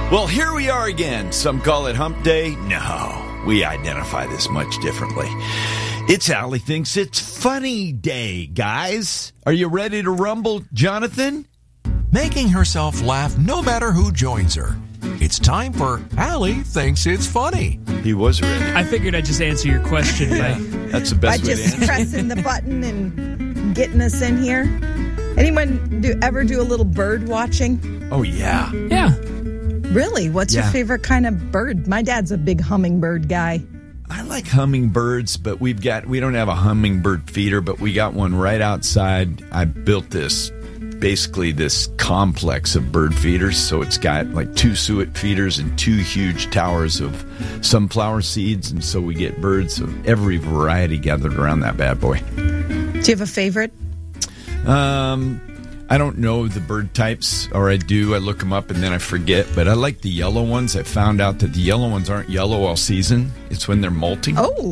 Well, here we are again. Some call it Hump Day. No, we identify this much differently. It's Allie Thinks It's Funny Day, guys. Are you ready to rumble, Jonathan? Making herself laugh no matter who joins her. It's time for Allie Thinks It's Funny. He was ready. I figured I'd just answer your question. That's the best way to just answer. pressing the button and getting us in here. Anyone ever do a little bird watching? Oh, yeah. Yeah. Really? What's your Yeah. favorite kind of bird? My dad's a big hummingbird guy. I like hummingbirds, but we don't have a hummingbird feeder, but we got one right outside. I built this complex of bird feeders. So it's got like 2 suet feeders and 2 huge towers of sunflower seeds. And so we get birds of every variety gathered around that bad boy. Do you have a favorite? I don't know the bird types, or I do. I look them up and then I forget. But I like the yellow ones. I found out that the yellow ones aren't yellow all season. It's when they're molting. Oh.